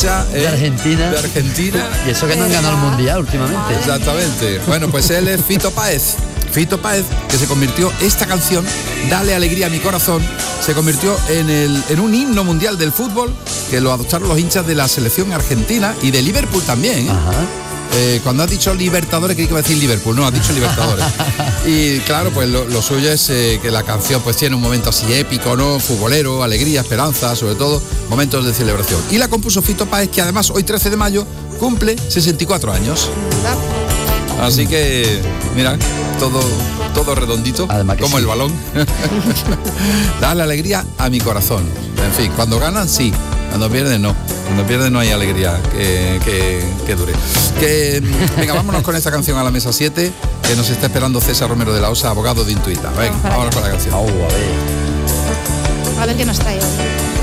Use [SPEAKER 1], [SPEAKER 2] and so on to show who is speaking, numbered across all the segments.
[SPEAKER 1] de Argentina. Y eso que no han ganado el Mundial últimamente.
[SPEAKER 2] Exactamente. Bueno, pues él es Fito Páez. Fito Páez, que se convirtió, esta canción, Dale alegría a mi corazón, se convirtió en un himno mundial del fútbol, que lo adoptaron los hinchas de la selección argentina y de Liverpool también, ¿eh?
[SPEAKER 1] Ajá.
[SPEAKER 2] Cuando has dicho Libertadores, creí que iba a decir Liverpool, no, has dicho Libertadores. Y claro, pues lo suyo es que la canción pues tiene un momento así épico, ¿no? Futbolero, alegría, esperanza, sobre todo momentos de celebración. Y la compuso Fito Páez, que además hoy 13 de mayo cumple 64 años. Así que, mira, todo redondito, como sí. El balón. Dale alegría a mi corazón. En fin, cuando ganan, sí. Cuando pierden, no. Cuando pierden no hay alegría que dure. Venga, vámonos con esta canción a la mesa 7, que nos está esperando César Romero de la Osa, abogado de Intuita. Venga, vámonos con la canción.
[SPEAKER 3] A ver qué nos trae hoy.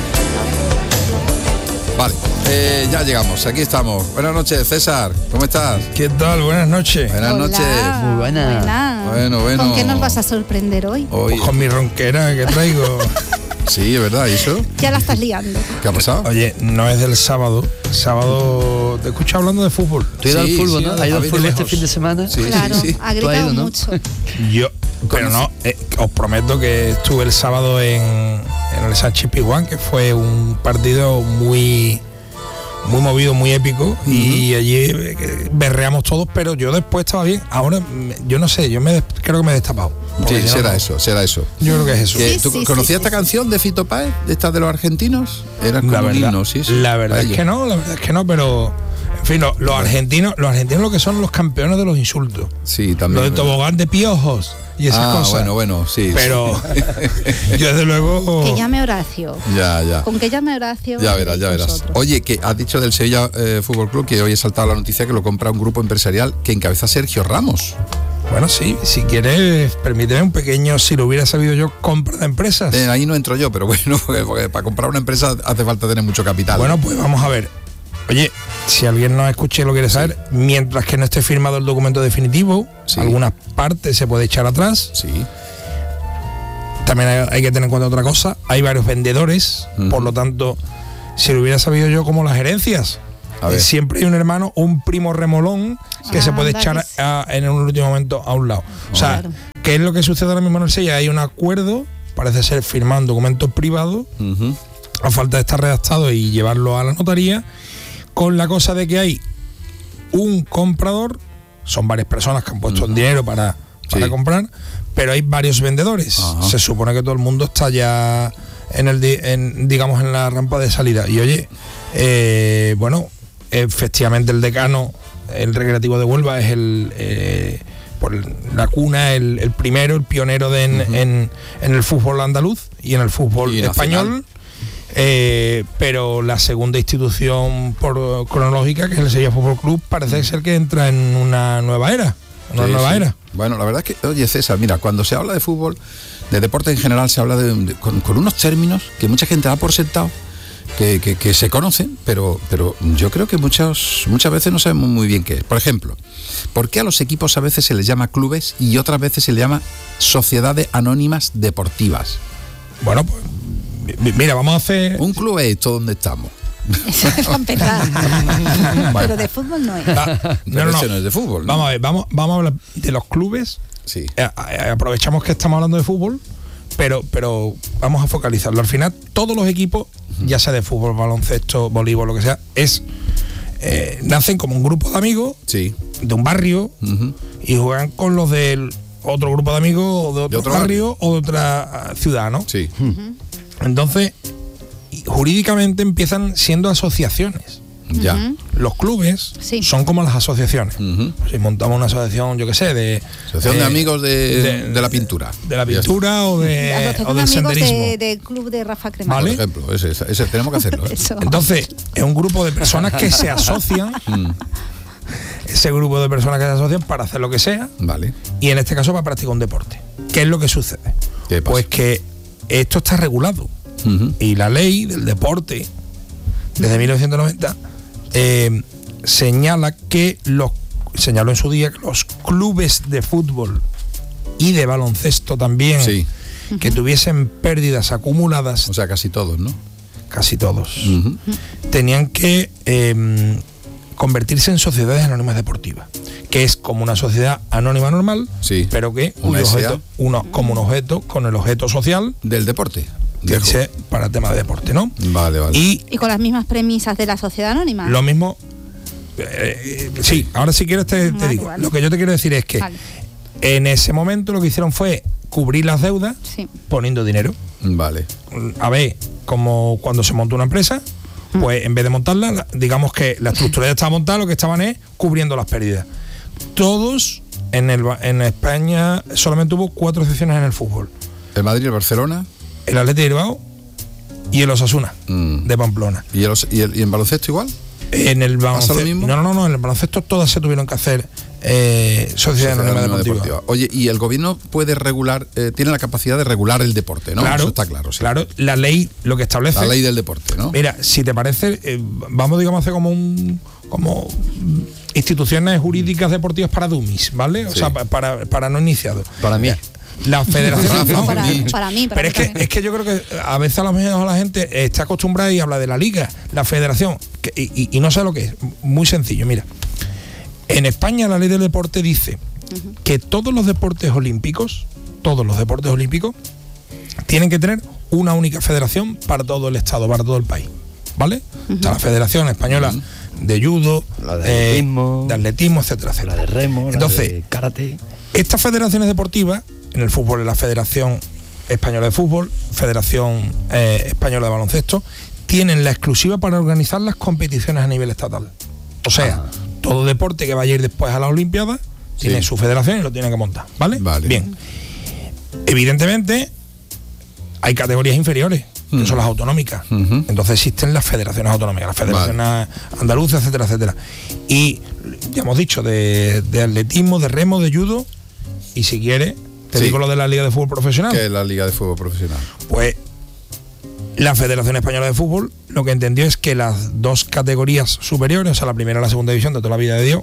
[SPEAKER 2] Vale, ya llegamos, aquí estamos. Buenas noches, César, ¿cómo estás?
[SPEAKER 4] ¿Qué tal? Buenas noches.
[SPEAKER 2] Buenas noches.
[SPEAKER 1] Muy buena.
[SPEAKER 2] Bueno.
[SPEAKER 3] ¿Con qué nos vas a sorprender hoy?
[SPEAKER 4] Pues con mi ronquera que traigo.
[SPEAKER 2] Sí, es verdad, ¿y eso?
[SPEAKER 3] Ya la estás liando.
[SPEAKER 2] ¿Qué ha pasado?
[SPEAKER 4] Oye, no es del sábado. Sábado te escucho hablando de fútbol.
[SPEAKER 1] ¿Tú has ido al fútbol, no? ¿Has ido al fútbol
[SPEAKER 4] lejos.
[SPEAKER 1] este fin de semana?
[SPEAKER 2] Sí,
[SPEAKER 3] claro,
[SPEAKER 2] sí.
[SPEAKER 3] ha gritado
[SPEAKER 1] ido, ¿no?
[SPEAKER 3] mucho.
[SPEAKER 4] Yo, pero no, os prometo que estuve el sábado en el Sánchez Pizjuán, que fue un partido muy movido, muy épico, y allí berreamos todos, pero yo después estaba bien. Ahora, yo no sé, creo que me he destapado.
[SPEAKER 2] Sí, será eso.
[SPEAKER 4] Yo creo que es eso.
[SPEAKER 2] ¿Tú conocías esta canción de Fito Páez, de esta de los argentinos? Era como un himno, sí.
[SPEAKER 4] La verdad es que no, pero en fin, los argentinos lo que son los campeones de los insultos.
[SPEAKER 2] Sí, también.
[SPEAKER 4] Lo de tobogán de piojos y esas cosas.
[SPEAKER 2] Bueno, sí.
[SPEAKER 4] Pero yo desde luego.
[SPEAKER 3] Que llame Horacio.
[SPEAKER 2] Ya.
[SPEAKER 3] Con que llame Horacio.
[SPEAKER 2] Ya verás.
[SPEAKER 3] Nosotros.
[SPEAKER 2] Oye, que has dicho del Sevilla Fútbol Club, que hoy he saltado la noticia que lo compra un grupo empresarial que encabeza Sergio Ramos.
[SPEAKER 4] Bueno, sí, si quieres, permíteme un pequeño, si lo hubiera sabido yo, compra de empresas.
[SPEAKER 2] Ahí no entro yo, pero bueno, porque para comprar una empresa hace falta tener mucho capital.
[SPEAKER 4] Bueno, pues vamos a ver. Oye, si alguien nos escucha y lo quiere saber, mientras que no esté firmado el documento definitivo, algunas partes se puede echar atrás.
[SPEAKER 2] Sí.
[SPEAKER 4] También hay que tener en cuenta otra cosa, hay varios vendedores, por lo tanto, si lo hubiera sabido yo, como las herencias. Siempre hay un hermano, un primo remolón que se puede echar en un último momento a un lado. O sea, ¿qué es lo que sucede ahora mismo en el Sevilla? Hay un acuerdo, parece ser firmado un documento privado, a falta de estar redactado y llevarlo a la notaría, con la cosa de que hay un comprador, son varias personas que han puesto el dinero para comprar, pero hay varios vendedores. Se supone que todo el mundo está ya digamos en la rampa de salida. Y oye, efectivamente el decano, el Recreativo de Huelva, es por la cuna, el primero, el pionero en el fútbol andaluz y en el fútbol español. Pero la segunda institución cronológica, que es el Sevilla Fútbol Club, parece ser que entra en una nueva era. Era.
[SPEAKER 2] Bueno, la verdad es que, oye, César, mira, cuando se habla de fútbol, de deporte en general, se habla con unos términos que mucha gente da por sentado, que se conocen, pero yo creo que muchas veces no sabemos muy bien qué es. Por ejemplo, ¿por qué a los equipos a veces se les llama clubes y otras veces se les llama sociedades anónimas deportivas?
[SPEAKER 4] Bueno, pues mira, vamos a hacer...
[SPEAKER 2] Un club es esto donde estamos.
[SPEAKER 3] Eso es para empezar. Pero de fútbol no es.
[SPEAKER 2] No es de fútbol, ¿no?
[SPEAKER 4] Vamos a ver, vamos a hablar de los clubes.
[SPEAKER 2] Sí.
[SPEAKER 4] Aprovechamos que estamos hablando de fútbol, pero vamos a focalizarlo. Al final, todos los equipos, ya sea de fútbol, baloncesto, voleibol, lo que sea, nacen como un grupo de amigos de un barrio y juegan con los del otro grupo de amigos de otro barrio o de otra ciudad, ¿no?
[SPEAKER 2] Sí.
[SPEAKER 4] Entonces, jurídicamente empiezan siendo asociaciones.
[SPEAKER 2] Ya.
[SPEAKER 4] Los clubes son como las asociaciones. Si montamos una asociación, yo qué sé,
[SPEAKER 2] asociación de amigos de la pintura.
[SPEAKER 4] De la pintura o del senderismo.
[SPEAKER 3] Del club de Rafa Cremades.
[SPEAKER 2] ¿Vale? Por ejemplo, ese tenemos que hacerlo.
[SPEAKER 4] Entonces, es un grupo de personas que se asocian. Ese grupo de personas que se asocian para hacer lo que sea.
[SPEAKER 2] Vale.
[SPEAKER 4] Y en este caso para practicar un deporte. ¿Qué es lo que sucede? Pues que esto está regulado. Y la ley del deporte, desde 1990, señaló en su día que los clubes de fútbol y de baloncesto también, que tuviesen pérdidas acumuladas.
[SPEAKER 2] O sea, casi todos, ¿no?
[SPEAKER 4] casi todos, tenían que convertirse en sociedades anónimas deportivas, que es como una sociedad anónima normal, pero que cuyo objeto, como un objeto, con el objeto social
[SPEAKER 2] del deporte.
[SPEAKER 4] Dice para el tema de deporte, ¿no?
[SPEAKER 2] Vale.
[SPEAKER 3] Y con las mismas premisas de la sociedad anónima.
[SPEAKER 4] Lo mismo, sí, ahora si quieres te digo. Vale. Lo que yo te quiero decir es que en ese momento lo que hicieron fue cubrir las deudas poniendo dinero.
[SPEAKER 2] Vale.
[SPEAKER 4] A ver, como cuando se monta una empresa, pues en vez de montarla, digamos que la estructura ya estaba montada, lo que estaban es cubriendo las pérdidas. Todos en España solamente hubo 4 excepciones en el fútbol.
[SPEAKER 2] ¿El Madrid, el Barcelona?
[SPEAKER 4] El Athletic de Bilbao y el Osasuna de Pamplona.
[SPEAKER 2] ¿Y en baloncesto igual?
[SPEAKER 4] En el baloncesto.
[SPEAKER 2] ¿Pasa lo mismo?
[SPEAKER 4] No, en el baloncesto todas se tuvieron que hacer sociedad anónima deportiva.
[SPEAKER 2] Oye, y el gobierno puede regular, tiene la capacidad de regular el deporte, ¿no?
[SPEAKER 4] Claro,
[SPEAKER 2] eso está claro. Sí.
[SPEAKER 4] Claro, la ley lo que establece.
[SPEAKER 2] La ley del deporte, ¿no?
[SPEAKER 4] Mira, si te parece, vamos, digamos, a hacer como instituciones jurídicas deportivas para dummies, ¿vale? O sea, para no iniciados.
[SPEAKER 1] Para mí.
[SPEAKER 4] La federación
[SPEAKER 3] para mí.
[SPEAKER 4] Pero es que yo creo que a veces a lo mejor la gente está acostumbrada y habla de la liga, la federación, y no sabe lo que es. Muy sencillo, mira. En España la ley del deporte dice que todos los deportes olímpicos tienen que tener una única federación para todo el estado, para todo el país, ¿vale? O sea, la Federación Española de judo, de atletismo, etcétera, etcétera.
[SPEAKER 1] La de remo,
[SPEAKER 4] entonces,
[SPEAKER 1] la de karate.
[SPEAKER 4] Estas federaciones deportivas, en el fútbol es la Federación Española de Fútbol, Federación Española de Baloncesto, tienen la exclusiva para organizar las competiciones a nivel estatal. O sea, todo deporte que vaya a ir después a las Olimpiadas tiene su federación y lo tiene que montar, ¿vale? Bien. Evidentemente, hay categorías inferiores, que son las autonómicas. Entonces existen las federaciones autonómicas, las federaciones andaluzas, etcétera, etcétera. Y ya hemos dicho de atletismo, de remo, de judo, y si quieres, te digo lo de la Liga de Fútbol Profesional.
[SPEAKER 2] ¿Qué es la Liga de Fútbol Profesional?
[SPEAKER 4] Pues la Federación Española de Fútbol lo que entendió es que las 2 categorías superiores, o sea, la primera y la segunda división de toda la vida de Dios,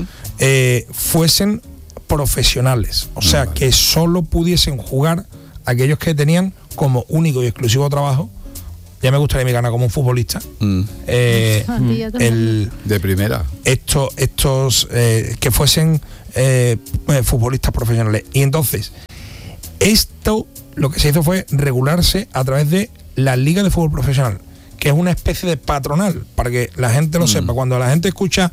[SPEAKER 4] fuesen profesionales. O sea, que solo pudiesen jugar aquellos que tenían como único y exclusivo trabajo. Ya me gustaría me ganar como un futbolista.
[SPEAKER 2] De primera.
[SPEAKER 4] Estos que fuesen futbolistas profesionales. Y entonces, esto lo que se hizo fue regularse a través de la Liga de Fútbol Profesional, que es una especie de patronal, para que la gente lo sepa. Cuando la gente escucha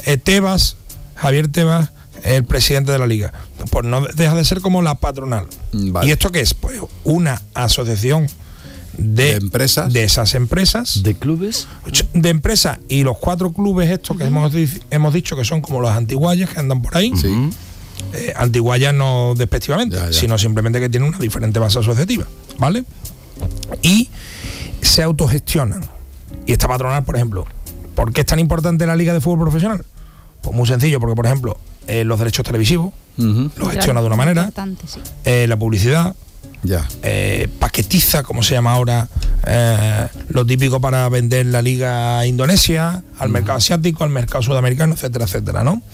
[SPEAKER 4] Javier Tebas, el presidente de la liga, pues no deja de ser como la patronal. ¿Y esto qué es? Pues una asociación de empresas, de esas empresas,
[SPEAKER 1] de clubes,
[SPEAKER 4] de empresas, y los 4 clubes estos que hemos dicho que son como los antiguayas que andan por ahí. Antiguayas no despectivamente, sino simplemente que tienen una diferente base asociativa, ¿vale? Y se autogestionan. Y esta patronal, por ejemplo, ¿por qué es tan importante la Liga de Fútbol Profesional? Pues muy sencillo, porque por ejemplo los derechos televisivos los gestiona de una manera, la publicidad paquetiza, como se llama ahora, lo típico para vender la liga a Indonesia, al mercado asiático, al mercado sudamericano, etcétera, etcétera, ¿no?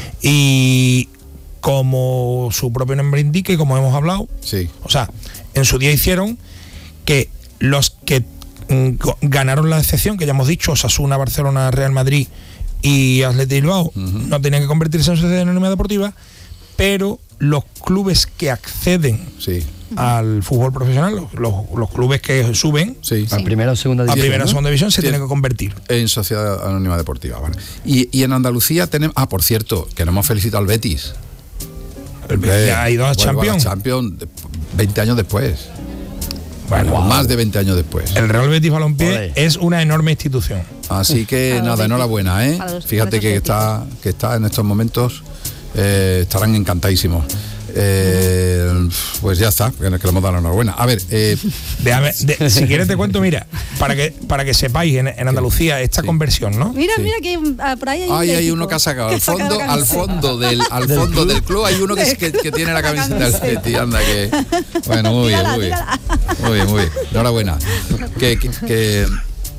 [SPEAKER 4] Y como su propio nombre indica y como hemos hablado, o sea, en su día hicieron que los que ganaron la excepción, que ya hemos dicho, Osasuna, Barcelona, Real Madrid y Athletic Bilbao, no tenían que convertirse en sociedad anónima deportiva, pero los clubes que acceden al fútbol profesional, los clubes que suben
[SPEAKER 1] a primera o segunda
[SPEAKER 4] división, se tienen que convertir
[SPEAKER 2] en sociedad anónima deportiva. Vale. Y en Andalucía tenemos, por cierto, que nos hemos felicitado al Betis.
[SPEAKER 4] El Betis ha ido a Champions
[SPEAKER 2] 20 años después. Bueno, más de 20 años después.
[SPEAKER 4] El Real Betis Balompié es una enorme institución.
[SPEAKER 2] Así que enhorabuena, Fíjate que está en estos momentos, estarán encantadísimos. Pues ya está, que le hemos dado la enhorabuena. A ver,
[SPEAKER 4] si quieres te cuento, mira, para que sepáis en Andalucía esta conversión, ¿no?
[SPEAKER 3] Mira que por ahí
[SPEAKER 2] hay uno que ha sacado al fondo del club hay uno que tiene la camiseta del Betis, anda que. Bueno, muy bien. Enhorabuena.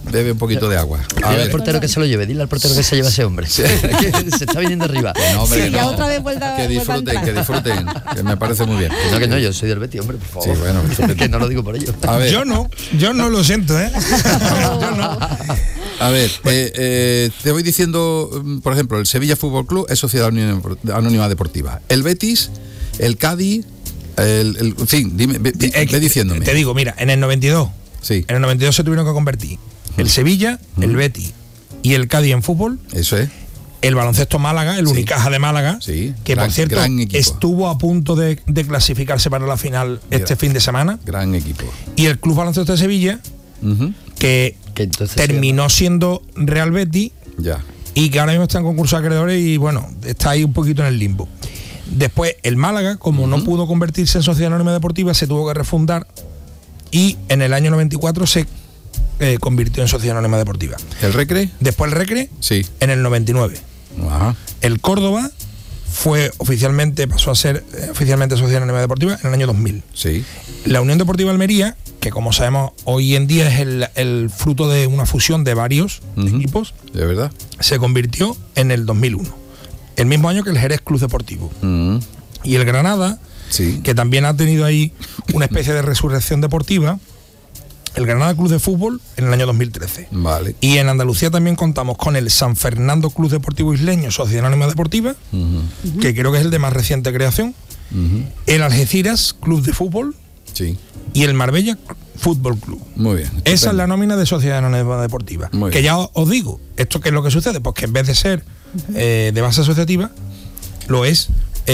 [SPEAKER 2] bebe un poquito de agua.
[SPEAKER 1] Dile al portero que se lo lleve, dile al portero que se lleve a ese hombre. Sí. Que se está viniendo arriba.
[SPEAKER 2] No, hombre,
[SPEAKER 3] sí, ya otra vez vuelta,
[SPEAKER 2] que disfruten, que me parece muy bien.
[SPEAKER 1] Que no, yo soy del Betis, hombre, por favor.
[SPEAKER 2] Sí, bueno,
[SPEAKER 1] que no lo digo por ello.
[SPEAKER 2] A ver.
[SPEAKER 4] Yo no lo siento, ¿eh? Yo no.
[SPEAKER 2] A ver, te voy diciendo, por ejemplo, el Sevilla Fútbol Club es Sociedad Anónima Deportiva. El Betis, el Cádiz, en fin, ve diciéndome.
[SPEAKER 4] Te digo, mira, en el 92,
[SPEAKER 2] sí.
[SPEAKER 4] En el 92 se tuvieron que convertir el Sevilla, el Betis y el Cádiz en fútbol.
[SPEAKER 2] Eso es.
[SPEAKER 4] El Baloncesto Málaga, el Unicaja de Málaga,
[SPEAKER 2] sí,
[SPEAKER 4] que por cierto estuvo a punto de clasificarse para la final este fin de semana.
[SPEAKER 2] Gran equipo.
[SPEAKER 4] Y el Club Baloncesto de Sevilla, que terminó siendo Real Betis,
[SPEAKER 2] ya,
[SPEAKER 4] y que ahora mismo está en concurso de acreedores y bueno, está ahí un poquito en el limbo. Después el Málaga, como no pudo convertirse en Sociedad Anónima Deportiva, se tuvo que refundar y en el año 94 se convirtió en Sociedad Anónima Deportiva.
[SPEAKER 2] ¿El Recre?
[SPEAKER 4] Después el Recre,
[SPEAKER 2] sí,
[SPEAKER 4] en el 99.
[SPEAKER 2] Ajá.
[SPEAKER 4] El Córdoba pasó a ser oficialmente Sociedad Anónima Deportiva en el año 2000.
[SPEAKER 2] Sí.
[SPEAKER 4] La Unión Deportiva Almería, que como sabemos hoy en día es el fruto de una fusión de varios equipos,
[SPEAKER 2] ¿de verdad?
[SPEAKER 4] Se convirtió en el 2001, el mismo año que el Jerez Club Deportivo. Y el Granada,
[SPEAKER 2] sí,
[SPEAKER 4] que también ha tenido ahí una especie de resurrección deportiva, el Granada Club de Fútbol en el año 2013.
[SPEAKER 2] Vale.
[SPEAKER 4] Y en Andalucía también contamos con el San Fernando Club Deportivo Isleño, Sociedad Anónima Deportiva, que creo que es el de más reciente creación, el Algeciras Club de Fútbol,
[SPEAKER 2] sí,
[SPEAKER 4] y el Marbella Fútbol Club.
[SPEAKER 2] Muy bien. Estupendo.
[SPEAKER 4] Esa es la nómina de Sociedad Anónima Deportiva.
[SPEAKER 2] Muy
[SPEAKER 4] que
[SPEAKER 2] bien.
[SPEAKER 4] ya os digo, ¿esto qué es lo que sucede? Pues que en vez de ser de base asociativa, lo es...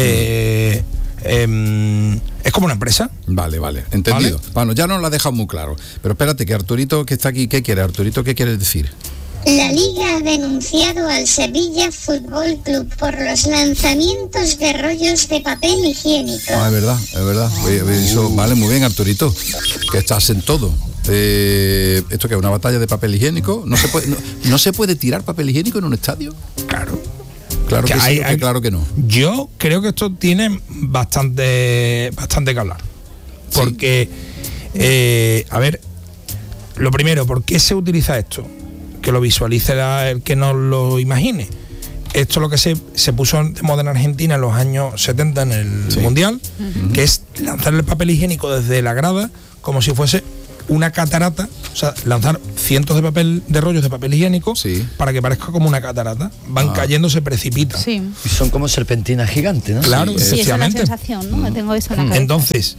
[SPEAKER 4] es como una empresa.
[SPEAKER 2] Vale, entendido. ¿Vale? Bueno, ya nos lo ha dejado muy claro. Pero espérate, que Arturito, que está aquí, ¿qué quiere? Arturito, ¿qué quieres decir?
[SPEAKER 5] La Liga ha denunciado al Sevilla Fútbol Club por los lanzamientos de rollos de papel higiénico.
[SPEAKER 2] Es verdad. Eso, vale, muy bien, Arturito, que estás en todo. ¿Esto qué es? ¿Una batalla de papel higiénico? ¿No se puede tirar papel higiénico en un estadio? Claro que sí, claro que no.
[SPEAKER 4] Yo creo que esto tiene bastante que hablar. Porque, a ver, lo primero, ¿por qué se utiliza esto? Que lo visualice el que no lo imagine. Esto es lo que se puso de moda en Argentina en los años 70 en el Mundial, que es lanzar el papel higiénico desde la grada como si fuese una catarata, o sea, lanzar cientos de rollos de papel higiénico para que parezca como una catarata. Van cayendo, se precipitan.
[SPEAKER 3] Sí.
[SPEAKER 1] Y son como serpentinas gigantes, ¿no?
[SPEAKER 4] Claro,
[SPEAKER 3] sí,
[SPEAKER 4] efectivamente.
[SPEAKER 3] Esa es la sensación, ¿no? Tengo eso en la cabeza.
[SPEAKER 4] Entonces,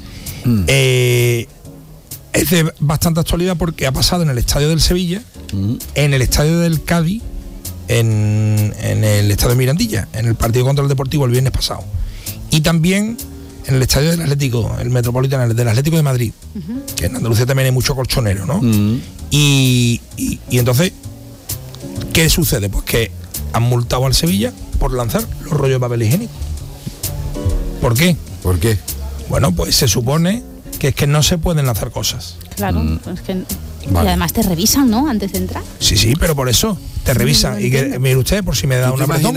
[SPEAKER 4] es de bastante actualidad porque ha pasado en el estadio del Sevilla, en el estadio del Cádiz, en el estadio de Mirandilla, en el partido contra el Deportivo el viernes pasado. Y también en el estadio del Atlético, el Metropolitano, el del Atlético de Madrid, que en Andalucía también hay mucho colchonero, ¿no? Y entonces, ¿qué sucede? Pues que han multado al Sevilla por lanzar los rollos de papel higiénico. ¿Por qué?
[SPEAKER 2] ¿Por qué?
[SPEAKER 4] Bueno, pues se supone que es que no se pueden lanzar cosas.
[SPEAKER 3] Claro, pues que... Y además te revisan, ¿no? Antes de entrar.
[SPEAKER 4] Sí, pero por eso te revisan. Y que, mire usted, por si me da una apretón.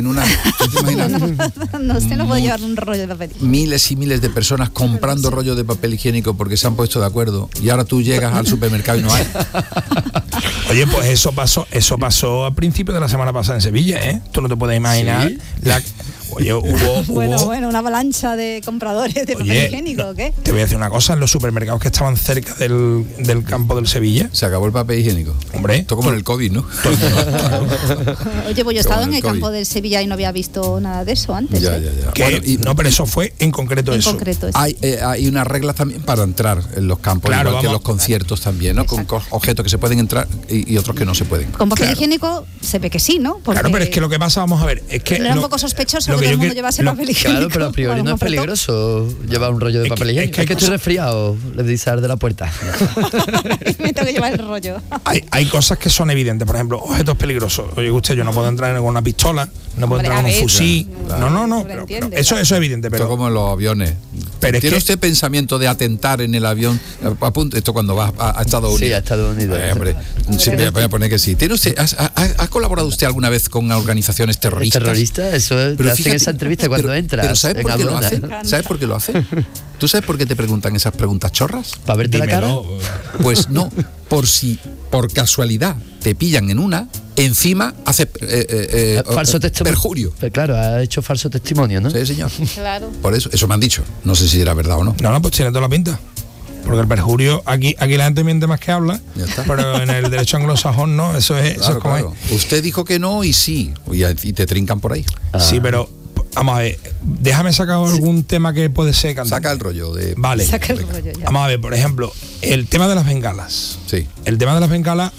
[SPEAKER 3] No, usted no puede llevar un rollo de papel.
[SPEAKER 2] Miles y miles de personas comprando rollo de papel higiénico porque se han puesto de acuerdo y ahora tú llegas al supermercado y no hay.
[SPEAKER 4] Oye, pues eso pasó a principios de la semana pasada en Sevilla, ¿eh? Tú no te puedes imaginar.
[SPEAKER 1] ¿Sí?
[SPEAKER 4] Oye, hubo
[SPEAKER 3] bueno, una avalancha de compradores de papel higiénico, ¿o qué?
[SPEAKER 4] Te voy a decir una cosa, en los supermercados que estaban cerca del campo del Sevilla.
[SPEAKER 2] Se acabó el papel higiénico.
[SPEAKER 4] Hombre.
[SPEAKER 2] Esto como en el COVID, ¿no?
[SPEAKER 3] Oye, pues yo he estado en el campo del Sevilla y no había visto nada de eso antes.
[SPEAKER 2] Ya.
[SPEAKER 4] No, pero eso fue en concreto eso.
[SPEAKER 2] Hay unas reglas también para entrar en los campos,
[SPEAKER 4] claro,
[SPEAKER 2] igual que en los conciertos también, ¿no? Con objetos que se pueden entrar y otros que no se pueden.
[SPEAKER 3] Con papel higiénico se ve que sí, ¿no?
[SPEAKER 4] Porque claro, pero es que lo que pasa, vamos a ver, es que...
[SPEAKER 3] Era un poco sospechoso que todo el mundo llevase papel higiénico.
[SPEAKER 1] Claro, pero a priori no es peligroso llevar un rollo de papel higiénico. Es que estoy resfriado, le dice al de la puerta.
[SPEAKER 3] Me tengo que llevar el rollo.
[SPEAKER 4] Hay cosas que son evidentes, por ejemplo, objetos peligrosos. Oye, usted, yo no puedo entrar con una pistola, no puedo entrar con un fusil. No. Pero eso es evidente. Pero
[SPEAKER 2] como en los aviones.
[SPEAKER 4] Pero
[SPEAKER 2] ¿Tiene usted pensamiento de atentar en el avión? Esto cuando vas a Estados Unidos.
[SPEAKER 1] Sí, a Estados Unidos.
[SPEAKER 2] Hombre, sí, voy a poner que sí. ¿Tiene usted, ¿Ha colaborado usted alguna vez con organizaciones terroristas?
[SPEAKER 1] ¿Terroristas? Eso es, te hacen esa entrevista cuando entras.
[SPEAKER 2] Pero ¿sabes por qué lo hacen? ¿Sabes por qué lo hacen? ¿Tú sabes por qué te preguntan esas preguntas chorras?
[SPEAKER 1] ¿Para verte la cara?
[SPEAKER 2] Pues no. por si por casualidad te pillan en una, encima hace
[SPEAKER 1] falso testimonio.
[SPEAKER 2] Perjurio.
[SPEAKER 1] Claro, ha hecho falso testimonio, ¿no?
[SPEAKER 2] Sí, señor.
[SPEAKER 3] Claro.
[SPEAKER 2] Por eso me han dicho. No sé si era verdad o no.
[SPEAKER 4] No, pues tiene toda la pinta. Porque el perjurio, aquí la gente miente más que habla, pero en el derecho anglosajón no, eso es como
[SPEAKER 2] claro. Usted dijo que no y sí, y te trincan por ahí.
[SPEAKER 4] Sí, pero vamos a ver, déjame sacar algún tema que puede ser cantante.
[SPEAKER 2] Saca el rollo de...
[SPEAKER 4] Vale.
[SPEAKER 3] Saca el rollo ya.
[SPEAKER 4] Vamos a ver, por ejemplo, el tema de las bengalas.
[SPEAKER 2] Sí.
[SPEAKER 4] El tema de las bengalas,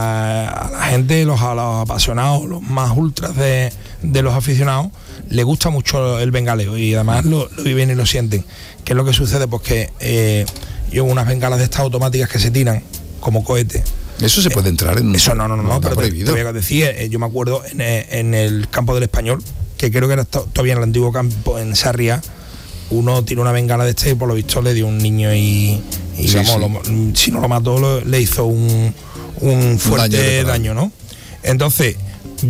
[SPEAKER 4] a la gente, a los apasionados, los más ultras de los aficionados, le gusta mucho el bengaleo y además lo viven y lo sienten. ¿Qué es lo que sucede? Pues que yo unas bengalas de estas automáticas que se tiran como cohete.
[SPEAKER 2] Eso se puede entrar en...
[SPEAKER 4] Eso no, pero te voy a decir, yo me acuerdo en el campo del Español, que creo que era todavía en el antiguo campo en Sarriá, uno tiró una bengala de este y por lo visto le dio un niño y
[SPEAKER 2] sí,
[SPEAKER 4] vamos, si no lo mató le hizo un fuerte daño, ¿no? Entonces,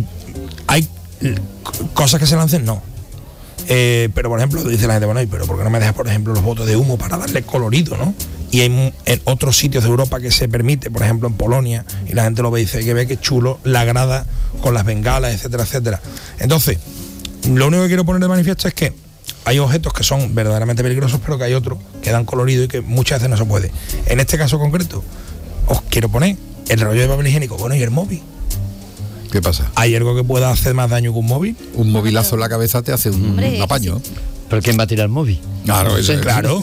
[SPEAKER 4] hay cosas que se lancen, no. Pero por ejemplo dice la gente, bueno, pero ¿por qué no me dejas por ejemplo los botes de humo para darle colorido, ¿no? Y hay en otros sitios de Europa que se permite, por ejemplo en Polonia, y la gente lo ve y dice que ve que chulo la grada con las bengalas, etcétera, etcétera. Entonces, lo único que quiero poner de manifiesto es que hay objetos que son verdaderamente peligrosos, pero que hay otros que dan colorido y que muchas veces no se puede. En este caso concreto, os quiero poner el rollo de papel higiénico, bueno, y el móvil.
[SPEAKER 2] ¿Qué pasa?
[SPEAKER 4] ¿Hay algo que pueda hacer más daño que un móvil?
[SPEAKER 2] Un movilazo en la cabeza te hace un apaño.
[SPEAKER 3] Sí.
[SPEAKER 1] ¿Pero quién va a tirar el móvil?
[SPEAKER 2] Claro,
[SPEAKER 1] eso
[SPEAKER 2] es
[SPEAKER 4] claro.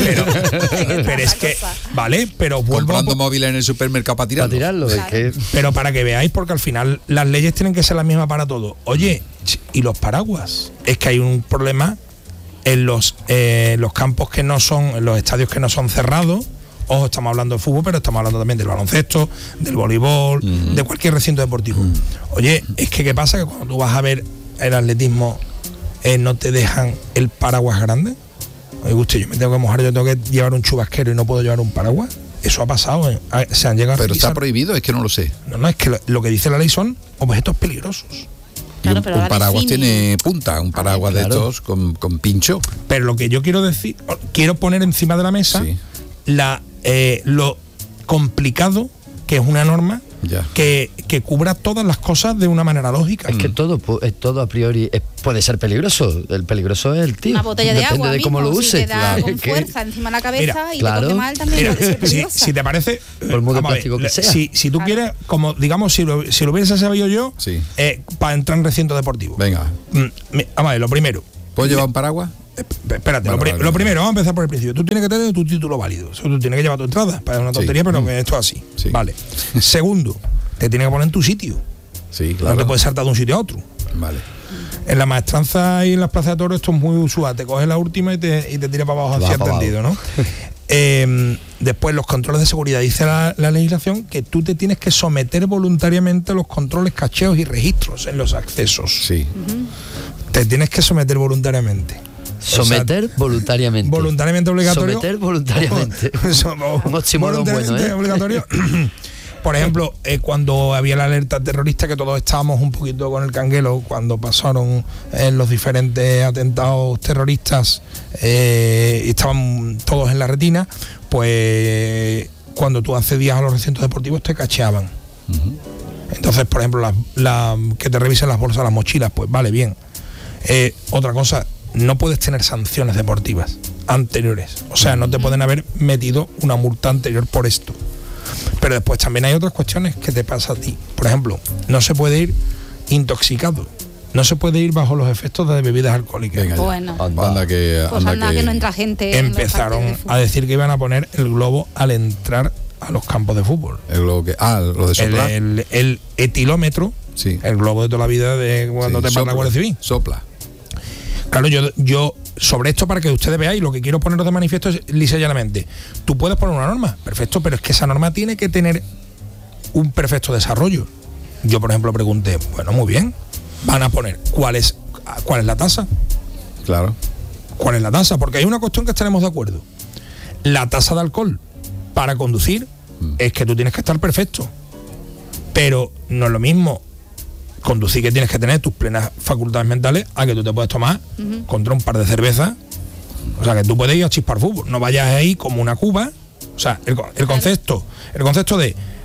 [SPEAKER 4] Pero es que, vale, pero
[SPEAKER 2] comprando móviles en el supermercado para tirarlo.
[SPEAKER 1] Claro.
[SPEAKER 4] Pero para que veáis, porque al final las leyes tienen que ser las mismas para todos. Oye, ¿y los paraguas? Es que hay un problema en los campos que no son, en los estadios que no son cerrados. Ojo, estamos hablando de fútbol, pero estamos hablando también del baloncesto, del voleibol, de cualquier recinto deportivo. Oye, es que ¿qué pasa? Que cuando tú vas a ver el atletismo, no te dejan el paraguas grande. Oye, usted, yo me tengo que mojar, yo tengo que llevar un chubasquero y no puedo llevar un paraguas. Eso ha pasado, se han llegado
[SPEAKER 2] pero
[SPEAKER 4] a revisar.
[SPEAKER 2] está prohibido, es que no lo sé.
[SPEAKER 4] No, es que lo que dice la ley son objetos peligrosos.
[SPEAKER 3] Claro,
[SPEAKER 2] y un paraguas tiene punta, un paraguas de estos con pincho.
[SPEAKER 4] Pero lo que yo quiero decir, quiero poner encima de la mesa lo complicado que es una norma que cubra todas las cosas de una manera lógica.
[SPEAKER 1] Es que todo a priori puede ser peligroso. El peligroso es el tío.
[SPEAKER 3] Una botella de agua
[SPEAKER 1] de cómo lo uses.
[SPEAKER 3] Si te da con fuerza encima de la cabeza y te toque mal también puede ser peligrosa.
[SPEAKER 4] Si te parece,
[SPEAKER 1] por muy plástico que sea.
[SPEAKER 4] Si tú quieres, como digamos, si lo hubiese sabido yo, para entrar en recinto deportivo.
[SPEAKER 2] Venga.
[SPEAKER 4] Vamos a ver, lo primero.
[SPEAKER 2] ¿Puedo llevar un paraguas?
[SPEAKER 4] Espérate, lo primero, vamos a empezar por el principio. Tú tienes que tener tu título válido. Eso tú tienes que llevar tu entrada. Para una tontería, pero que esto es así.
[SPEAKER 2] Sí.
[SPEAKER 4] Vale. Segundo, te tienes que poner en tu sitio.
[SPEAKER 2] Sí, claro.
[SPEAKER 4] No te puedes saltar de un sitio a otro.
[SPEAKER 2] Vale.
[SPEAKER 4] En la maestranza y en las plazas de toros esto es muy usual. Te coges la última y te tira para abajo hacia tendido, ¿no? Después los controles de seguridad. Dice la legislación que tú te tienes que someter voluntariamente a los controles, cacheos y registros en los accesos.
[SPEAKER 2] Sí.
[SPEAKER 4] Te tienes que someter voluntariamente.
[SPEAKER 1] Someter voluntariamente.
[SPEAKER 4] Voluntariamente obligatorio.
[SPEAKER 1] Someter voluntariamente. Un oxímoron bueno, ¿eh?
[SPEAKER 4] Obligatorio. Por ejemplo, cuando había la alerta terrorista, que todos estábamos un poquito con el canguelo, cuando pasaron los diferentes atentados terroristas, y estaban todos en la retina, pues cuando tú accedías a los recintos deportivos te cacheaban. Entonces, por ejemplo, que te revisen las bolsas, las mochilas, pues vale, bien. Otra cosa, no puedes tener sanciones deportivas anteriores. O sea, no te pueden haber metido una multa anterior por esto. Pero después también hay otras cuestiones que te pasa a ti. Por ejemplo, no se puede ir intoxicado. No se puede ir bajo los efectos de bebidas alcohólicas.
[SPEAKER 3] Venga, bueno,
[SPEAKER 2] anda que
[SPEAKER 3] no entra gente.
[SPEAKER 4] Empezaron a decir que iban a poner el globo al entrar a los campos de fútbol.
[SPEAKER 2] El globo que lo de soplar.
[SPEAKER 4] El etilómetro. Sí. El globo de toda la vida de cuando te para la Guardia Civil.
[SPEAKER 2] Sopla.
[SPEAKER 4] Claro, yo sobre esto, para que ustedes veáis, lo que quiero poneros de manifiesto es lisa y llanamente. Tú puedes poner una norma, perfecto, pero es que esa norma tiene que tener un perfecto desarrollo. Yo, por ejemplo, pregunté, bueno, muy bien, van a poner ¿cuál es la tasa?
[SPEAKER 2] Claro.
[SPEAKER 4] ¿Cuál es la tasa? Porque hay una cuestión que estaremos de acuerdo. La tasa de alcohol para conducir es que tú tienes que estar perfecto. Pero no es lo mismo conducir, que tienes que tener tus plenas facultades mentales, a que tú te puedes tomar contra un par de cervezas. O sea, que tú puedes ir a chispar fútbol. No vayas ahí como una cuba. O sea, el concepto de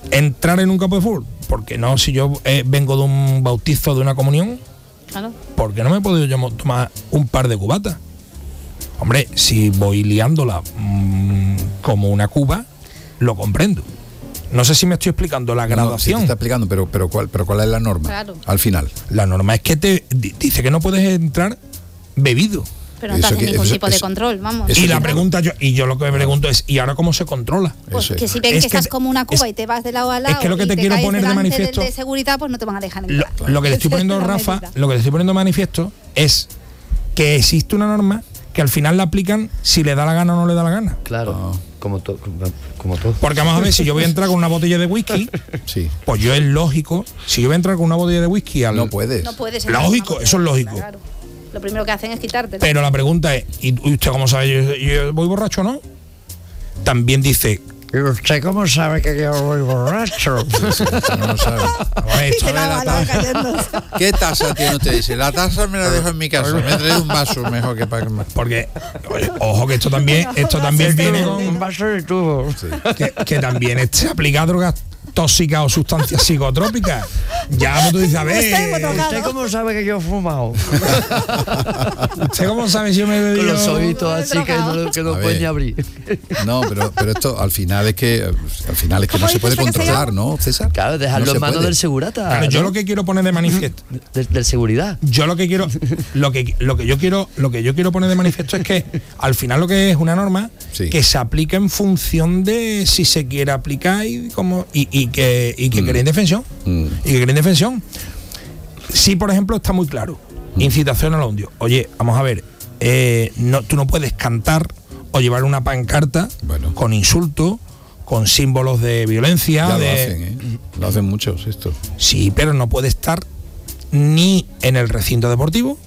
[SPEAKER 4] entrar en un campo de fútbol, porque no, si yo vengo de un bautizo, de una comunión,
[SPEAKER 3] claro,
[SPEAKER 4] ¿por qué no me he podido yo tomar un par de cubatas? Hombre, si voy liándola como una cuba, lo comprendo. No sé si me estoy explicando la graduación.
[SPEAKER 2] Sí te está explicando, pero ¿cuál es la norma?
[SPEAKER 3] Claro.
[SPEAKER 2] Al final.
[SPEAKER 4] La norma es que dice que no puedes entrar bebido.
[SPEAKER 3] Pero no te hace ningún tipo de control, vamos.
[SPEAKER 4] Y la pregunta yo lo que me pregunto es, ¿y ahora cómo se controla?
[SPEAKER 3] Pues que si ven que estás como una cuba y te vas de lado a lado,
[SPEAKER 4] es que lo que te quiero poner de manifiesto
[SPEAKER 3] de seguridad, pues no te van a dejar entrar.
[SPEAKER 4] Lo que te estoy poniendo, Rafa, lo que te estoy poniendo de manifiesto es que existe una norma que al final la aplican si le da la gana o no le da la gana.
[SPEAKER 1] Claro. Como todo.
[SPEAKER 4] Porque vamos a ver, si yo voy a entrar con una botella de whisky,
[SPEAKER 2] sí,
[SPEAKER 4] pues yo es lógico, si yo voy a entrar con una botella de whisky
[SPEAKER 2] no puedes.
[SPEAKER 3] No puedes.
[SPEAKER 4] Lógico, eso es lógico.
[SPEAKER 3] Claro. Lo primero que hacen es quitártelo.
[SPEAKER 4] Pero la pregunta es, ¿y usted cómo sabe yo voy borracho o no? También dice,
[SPEAKER 1] ¿y usted cómo sabe que yo voy borracho?
[SPEAKER 2] No lo sabe. ¿Qué taza tiene usted? Dice, la taza me la dejo en mi casa, me he traído un vaso mejor que para más.
[SPEAKER 4] Porque, ojo, que esto también viene con
[SPEAKER 1] un vaso de tubo.
[SPEAKER 2] Sí.
[SPEAKER 4] Que también se aplica drogas tóxicas o sustancias psicotrópicas. Ya tú dices, a ver,
[SPEAKER 1] ¿usted cómo sabe que yo he fumado?
[SPEAKER 4] ¿Usted cómo sabe si yo me he bebido?
[SPEAKER 1] Con los ojitos así que no pueden ni abrir.
[SPEAKER 2] No, pero esto al final es que no se puede controlar, ¿no, César?
[SPEAKER 1] Claro, dejarlo en manos del segurata.
[SPEAKER 4] Claro, yo lo que quiero poner de manifiesto
[SPEAKER 1] del seguridad.
[SPEAKER 4] Yo lo que yo quiero poner de manifiesto es que al final lo que es una norma que se aplica en función de si se quiere aplicar y que quede indefensión. Y que quede indefensión. Sí, por ejemplo, está muy claro. Incitación al odio. Oye, vamos a ver, tú no puedes cantar o llevar una pancarta con insultos, con símbolos de violencia.
[SPEAKER 2] Lo hacen muchos esto.
[SPEAKER 4] Sí, pero no puede estar ni en el recinto deportivo,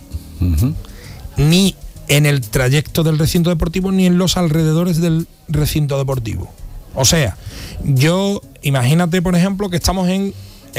[SPEAKER 4] ni en el trayecto del recinto deportivo, ni en los alrededores del recinto deportivo. O sea, imagínate, por ejemplo, que estamos en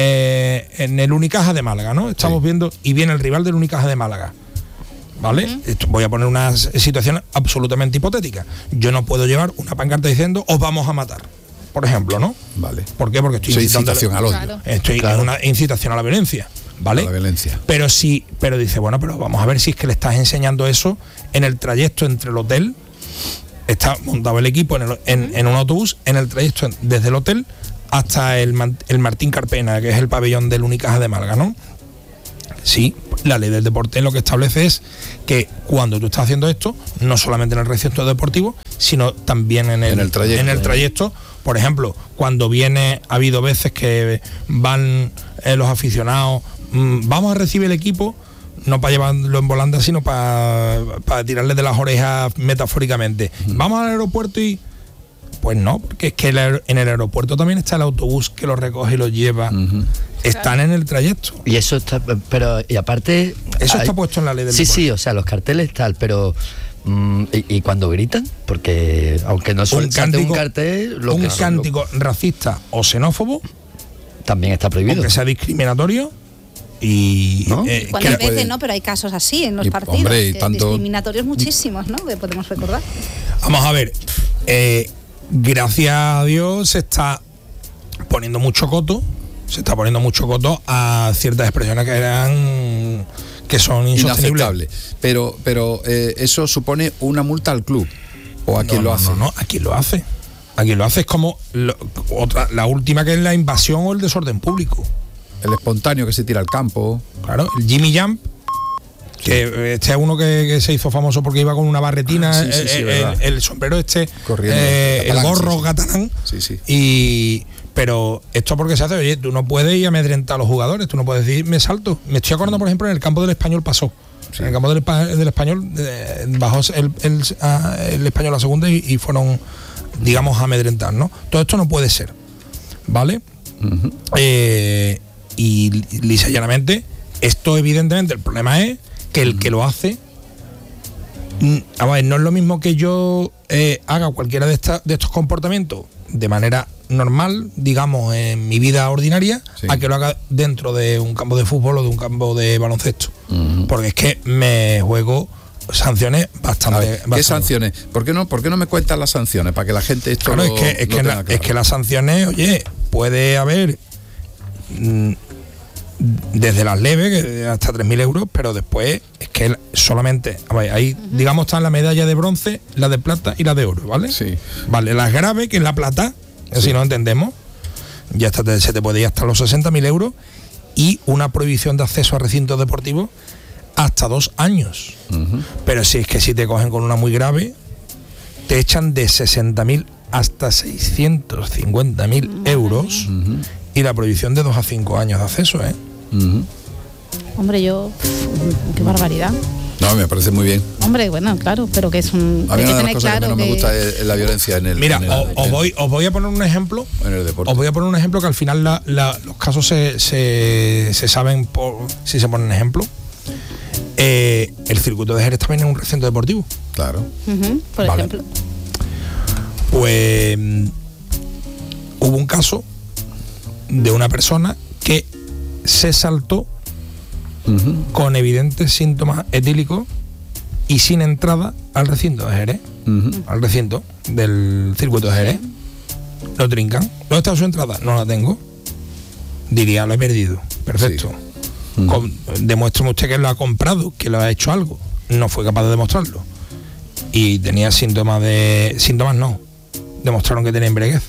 [SPEAKER 4] el Unicaja de Málaga, ¿no? Estamos viendo, y viene el rival del Unicaja de Málaga, ¿vale? Voy a poner una situación absolutamente hipotética. Yo no puedo llevar una pancarta diciendo, os vamos a matar, por ejemplo, ¿no?
[SPEAKER 2] Vale.
[SPEAKER 4] ¿Por qué? Porque estoy incitando
[SPEAKER 2] incitación al odio.
[SPEAKER 3] Claro.
[SPEAKER 4] Estoy en una incitación a la violencia, ¿vale?
[SPEAKER 2] A la violencia.
[SPEAKER 4] Pero dice, bueno, pero vamos a ver si es que le estás enseñando eso en el trayecto entre el hotel. Está montado el equipo en un autobús, en el trayecto desde el hotel hasta el Martín Carpena, que es el pabellón del Unicaja de Málaga, ¿no? Sí, la ley del deporte lo que establece es que cuando tú estás haciendo esto, no solamente en el recinto deportivo, sino también en el trayecto. Por ejemplo, cuando ha habido veces que van los aficionados, vamos a recibir el equipo, no para llevarlo en volanda, sino para tirarle de las orejas metafóricamente. Vamos al aeropuerto y... Pues no, porque es que en el aeropuerto también está el autobús que lo recoge y lo lleva. Están en el trayecto.
[SPEAKER 1] Y eso está, pero y aparte...
[SPEAKER 4] Eso está puesto en la ley del deporte.
[SPEAKER 1] Sí, o sea, los carteles tal, pero... ¿y cuando gritan? Porque aunque no suelte un cartel...
[SPEAKER 4] Un cántico racista o xenófobo...
[SPEAKER 1] También está prohibido.
[SPEAKER 4] Aunque sea discriminatorio... Y
[SPEAKER 3] ¿no? Cuando hay veces no, pero hay casos así en los partidos,
[SPEAKER 2] hombre,
[SPEAKER 3] discriminatorios muchísimos, ¿no? Que podemos recordar.
[SPEAKER 4] Vamos a ver, gracias a Dios se está poniendo mucho coto a ciertas expresiones que son insostenibles.
[SPEAKER 2] Pero eso supone una multa al club o a quien lo hace.
[SPEAKER 4] No, a quien lo hace. A quien lo hace es como la última, que es la invasión o el desorden público.
[SPEAKER 2] El espontáneo que se tira al campo.
[SPEAKER 4] Claro, el Jimmy Jump, que este es uno que se hizo famoso porque iba con una barretina, el sombrero corriendo, el gorro catalán. Pero esto porque se hace, oye, tú no puedes ir a amedrentar a los jugadores, tú no puedes decir, me salto. Me estoy acordando, por ejemplo, en el campo del Español pasó. En el campo del Español bajó el Español a la segunda y fueron, digamos, a amedrentar, ¿no? Todo esto no puede ser, ¿vale? Y lisa y llanamente, esto evidentemente, el problema es que el que lo hace, a ver, no es lo mismo que yo haga cualquiera de estos comportamientos de manera normal, digamos, en mi vida ordinaria, a que lo haga dentro de un campo de fútbol o de un campo de baloncesto. Porque es que me juego sanciones bastante.
[SPEAKER 2] ¿Qué sanciones? ¿Por qué no me cuentan las sanciones? Para que la gente esto
[SPEAKER 4] claro, es que las sanciones, oye, puede haber desde las leves hasta 3.000 euros, pero después es que solamente, ahí digamos están la medalla de bronce, la de plata y la de oro, ¿vale?
[SPEAKER 2] Sí.
[SPEAKER 4] Vale, las graves, que es la plata, si no entendemos, ya se te puede ir hasta los 60.000 euros, y una prohibición de acceso a recintos deportivos hasta 2 años. Pero si es que si te cogen con una muy grave, te echan de 60.000 hasta 650.000 euros, y la prohibición de 2 a 5 años de acceso, ¿eh?
[SPEAKER 3] Hombre, qué barbaridad.
[SPEAKER 2] No, me parece muy bien.
[SPEAKER 3] Hombre, bueno, claro, pero que es un...
[SPEAKER 2] A mí una de las cosas que menos me gusta es la violencia en el...
[SPEAKER 4] Mira, os voy a poner un ejemplo.
[SPEAKER 2] En el deporte.
[SPEAKER 4] Os voy a poner un ejemplo que al final los casos se saben si se ponen ejemplo. El circuito de Jerez también es un recinto deportivo.
[SPEAKER 2] Claro.
[SPEAKER 3] Por ejemplo.
[SPEAKER 4] Pues hubo un caso de una persona que se saltó con evidentes síntomas etílicos y sin entrada al recinto de Jerez, al recinto del circuito de Jerez. Lo trincan. ¿Dónde está su entrada? No la tengo. Diría, lo he perdido. Perfecto. Sí. Demuéstrame usted que lo ha comprado, que lo ha hecho algo. No fue capaz de demostrarlo. Y tenía síntomas no. Demostraron que tenía embriaguez.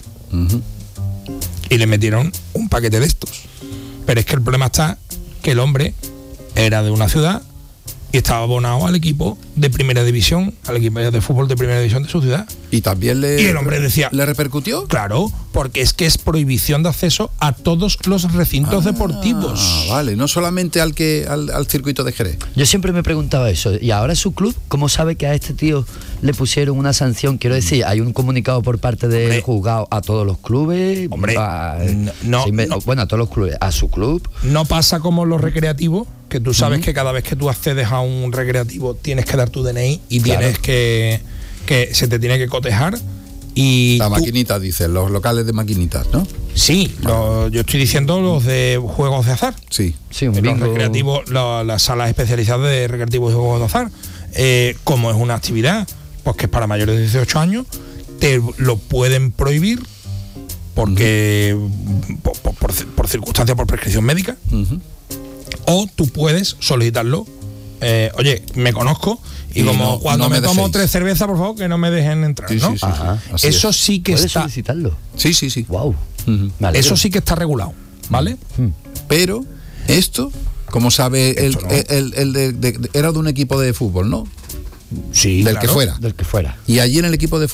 [SPEAKER 4] Y le metieron un paquete de estos. Pero es que el problema está que el hombre era de una ciudad y estaba abonado al equipo de primera división, al equipo de fútbol de primera división de su ciudad.
[SPEAKER 2] Y también
[SPEAKER 4] y el hombre decía,
[SPEAKER 2] ¿le repercutió?
[SPEAKER 4] Claro, porque es que es prohibición de acceso a todos los recintos deportivos.
[SPEAKER 2] Vale, no solamente al circuito de Jerez.
[SPEAKER 1] Yo siempre me preguntaba eso, y ahora su club, ¿cómo sabe que a este tío le pusieron una sanción? Quiero decir, hay un comunicado por parte del juzgado a todos los clubes.
[SPEAKER 4] Hombre,
[SPEAKER 1] bueno, a todos los clubes, a su club.
[SPEAKER 4] No pasa como los recreativos, que tú sabes que cada vez que tú accedes a un recreativo tienes que dar tu DNI y tienes que se te tiene que cotejar. Y
[SPEAKER 2] la maquinita, dicen, los locales de maquinitas, ¿no?
[SPEAKER 4] Sí, yo estoy diciendo los de juegos de azar.
[SPEAKER 2] Sí,
[SPEAKER 1] un
[SPEAKER 4] los recreativos, las salas especializadas de recreativos y juegos de azar. Como es una actividad pues que es para mayores de 18 años, te lo pueden prohibir porque por circunstancias, por prescripción médica, o tú puedes solicitarlo. Oye, me conozco y como cuando me tomo 3 cervezas, por favor, que no me dejen entrar, ¿no?
[SPEAKER 2] Sí.
[SPEAKER 4] Eso sí que
[SPEAKER 1] ¿puedes
[SPEAKER 4] está...
[SPEAKER 1] solicitarlo?
[SPEAKER 2] Sí.
[SPEAKER 1] Wow.
[SPEAKER 4] Eso sí que está regulado, ¿vale?
[SPEAKER 2] Pero esto, como sabe, era de un equipo de fútbol, ¿no?
[SPEAKER 4] Sí,
[SPEAKER 2] del que fuera.
[SPEAKER 1] Del que fuera.
[SPEAKER 2] Y allí en el equipo de